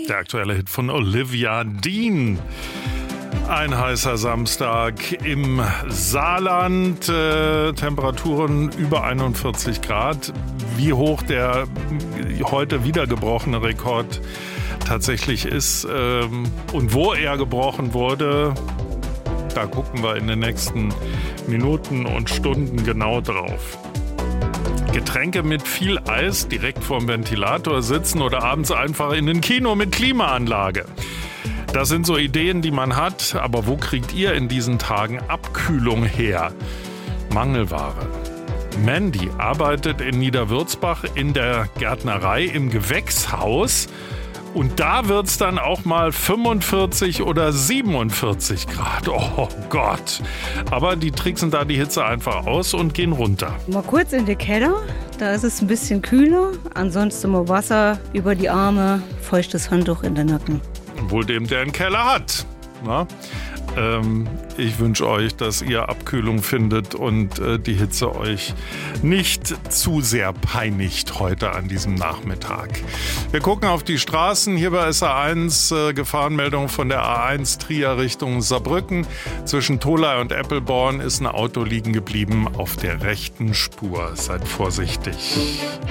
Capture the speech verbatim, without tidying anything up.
Der aktuelle Hit von Olivia Dean. Ein heißer Samstag im Saarland, äh, Temperaturen über einundvierzig Grad. Wie hoch der heute wieder gebrochene Rekord tatsächlich ist ähm, und wo er gebrochen wurde, da gucken wir in den nächsten Minuten und Stunden genau drauf. Getränke mit viel Eis direkt vorm Ventilator sitzen oder abends einfach in ein Kino mit Klimaanlage. Das sind so Ideen, die man hat, aber wo kriegt ihr in diesen Tagen Abkühlung her? Mangelware. Mandy arbeitet in Niederwürzbach in der Gärtnerei im Gewächshaus und da wird es dann auch mal fünfundvierzig oder siebenundvierzig Grad. Oh Gott. Aber die tricksen da die Hitze einfach aus und gehen runter. Mal kurz in den Keller, da ist es ein bisschen kühler. Ansonsten mal Wasser über die Arme, feuchtes Handtuch in den Nacken. Wohl dem, der einen Keller hat. Na? Ähm, ich wünsche euch, dass ihr Abkühlung findet und äh, die Hitze euch nicht zu sehr peinigt heute an diesem Nachmittag. Wir gucken auf die Straßen. Hier bei S A eins äh, Gefahrenmeldung von der A eins Trier Richtung Saarbrücken. Zwischen Tholey und Eppelborn ist ein Auto liegen geblieben auf der rechten Spur. Seid vorsichtig.